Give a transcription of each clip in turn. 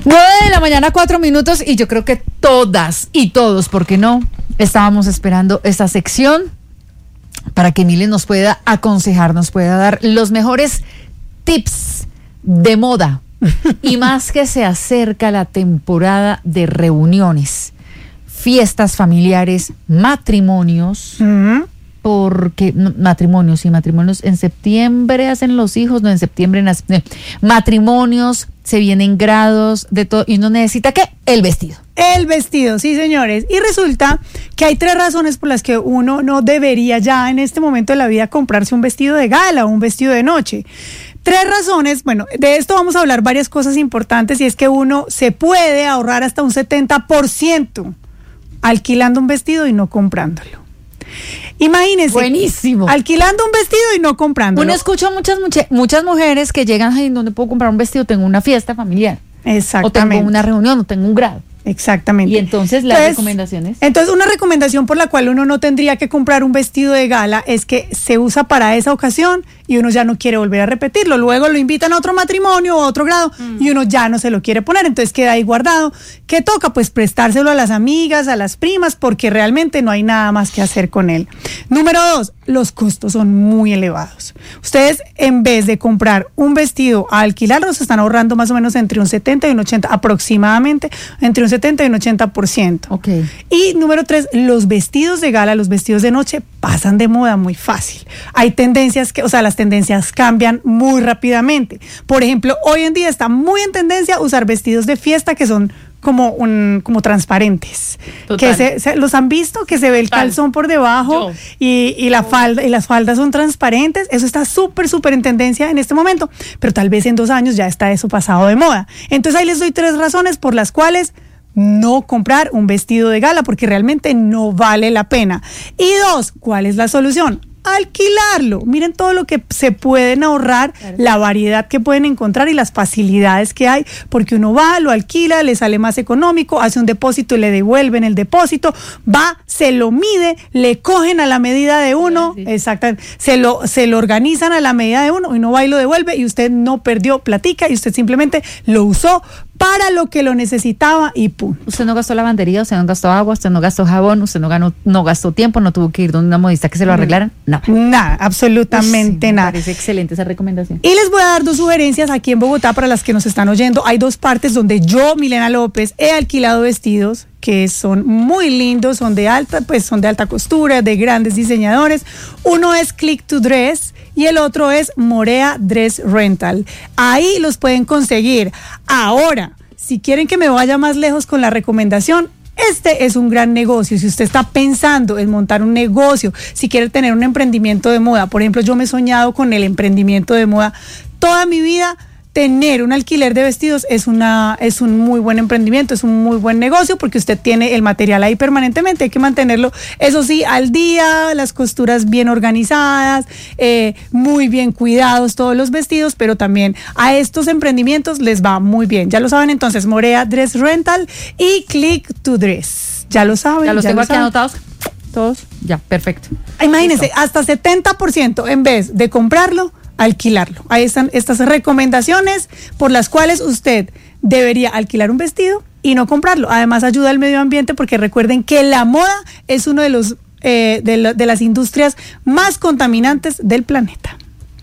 9:04 a.m, y yo creo que todas y todos, ¿por qué no? Estábamos esperando esta sección para que Mile nos pueda aconsejar, nos pueda dar los mejores tips de moda. Y más que se acerca la temporada de reuniones, fiestas familiares, matrimonios. Porque matrimonios en septiembre hacen los hijos, no, en septiembre nacen matrimonios, se vienen grados de todo, y uno necesita ¿qué? El vestido, sí, señores. Y resulta que hay 3 razones por las que uno no debería ya en este momento de la vida comprarse un vestido de gala o un vestido de noche. 3 razones, bueno, de esto vamos a hablar varias cosas importantes, y es que uno se puede ahorrar hasta un 70% alquilando un vestido y no comprándolo. Imagínense. Buenísimo. Alquilando un vestido y no comprándolo. Uno escucha muchas mujeres que llegan ahí donde puedo comprar un vestido, tengo una fiesta familiar. Exactamente. O tengo una reunión, o tengo un grado. Exactamente. Y entonces las recomendaciones. Entonces, una recomendación por la cual uno no tendría que comprar un vestido de gala es que se usa para esa ocasión y uno ya no quiere volver a repetirlo. Luego lo invitan a otro matrimonio o a otro grado y uno ya no se lo quiere poner, entonces queda ahí guardado. ¿Qué toca? Pues prestárselo a las amigas, a las primas, porque realmente no hay nada más que hacer con él. Número 2, los costos son muy elevados. Ustedes, en vez de comprar un vestido a alquilarlo, se están ahorrando más o menos entre un 70 y un 80, aproximadamente entre un 70 y un 80%. Okay. Y número 3, los vestidos de gala, los vestidos de noche pasan de moda muy fácil. Hay tendencias las tendencias cambian muy rápidamente. Por ejemplo, hoy en día está muy en tendencia usar vestidos de fiesta que son como transparentes. Total. Que los han visto, que se ve el calzón por debajo y la falda, y las faldas son transparentes. Eso está súper en tendencia en este momento, pero tal vez en 2 años ya está eso pasado de moda. Entonces ahí les doy 3 razones por las cuales no comprar un vestido de gala, porque realmente no vale la pena. Y 2, ¿cuál es la solución? Alquilarlo. Miren todo lo que se pueden ahorrar, claro, la variedad que pueden encontrar y las facilidades que hay, porque uno va, lo alquila, le sale más económico, hace un depósito y le devuelven el depósito, va, se lo mide, le cogen a la medida de uno, sí. Exactamente, se lo organizan a la medida de uno y uno va y lo devuelve y usted no perdió platica y usted simplemente lo usó para lo que lo necesitaba y pum. Usted no gastó lavandería, usted no gastó agua, usted no gastó jabón, usted no gastó tiempo, no tuvo que ir donde una modista que se lo arreglaran, nada, absolutamente nada. Me parece excelente esa recomendación. Y les voy a dar 2 sugerencias aquí en Bogotá para las que nos están oyendo. Hay 2 partes donde yo, Milena López, he alquilado vestidos que son muy lindos, son de alta costura, de grandes diseñadores. Uno es Click to Dress y el otro es Morea Dress Rental. Ahí los pueden conseguir. Ahora, si quieren que me vaya más lejos con la recomendación, este es un gran negocio. Si usted está pensando en montar un negocio, si quiere tener un emprendimiento de moda, por ejemplo, yo me he soñado con el emprendimiento de moda toda mi vida. Tener un alquiler de vestidos es un muy buen emprendimiento, es un muy buen negocio, porque usted tiene el material ahí permanentemente, hay que mantenerlo, eso sí, al día, las costuras bien organizadas, muy bien cuidados todos los vestidos, pero también a estos emprendimientos les va muy bien. Ya lo saben, entonces, Morea Dress Rental y Click to Dress. Ya lo saben. Ya los tengo aquí anotados todos. Ya, perfecto. Imagínense, listo. Hasta 70% en vez de comprarlo, alquilarlo. Ahí están estas recomendaciones por las cuales usted debería alquilar un vestido y no comprarlo. Además, ayuda al medio ambiente, porque recuerden que la moda es uno de los de las industrias más contaminantes del planeta.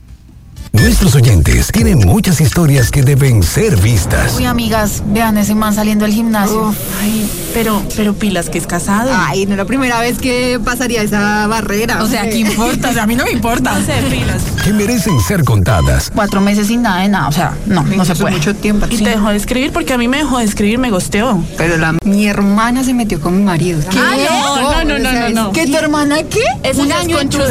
Nuestros oyentes tienen muchas historias que deben ser vistas. Uy, amigas, vean ese man saliendo del gimnasio. Ay, pero pilas, que es casado. Ay, no es la primera vez que pasaría esa barrera. O sea, ¿qué importa? O sea, a mí no me importa. No sé, pilas. Que merecen ser contadas. 4 meses sin nada de nada, o sea, no se puede. Mucho tiempo. Y te dejó de escribir, porque a mí me dejó de escribir, me gosteó. Pero mi hermana se metió con mi marido. ¿Qué? No. ¿Qué, tu hermana qué? Eso Un ya año es conchudez.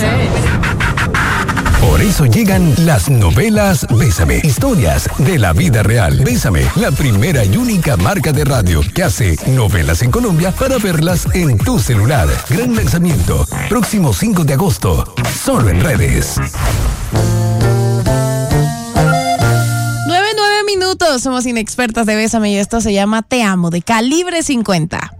Por eso llegan las novelas Bésame, historias de la vida real. Bésame, la primera y única marca de radio que hace novelas en Colombia para verlas en tu celular. Gran lanzamiento, próximo 5 de agosto, solo en redes. 9 minutos, somos inexpertas de Bésame y esto se llama Te Amo, de Calibre 50.